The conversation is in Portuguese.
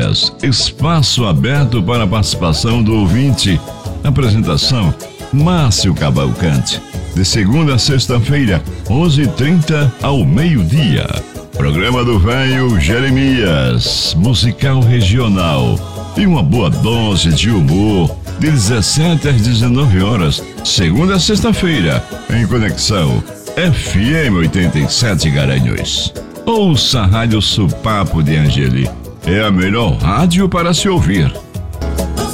Jeremias, espaço aberto para a participação do ouvinte. Apresentação, Márcio Cavalcante. De segunda a sexta-feira, 11h30 ao meio-dia. Programa do Velho Jeremias, musical regional. E uma boa dose de humor, de 17 às 19 horas, segunda a sexta-feira, em conexão FM 87 Garanhuns. Ouça a Rádio Supapo de Angeli. É a melhor rádio para se ouvir.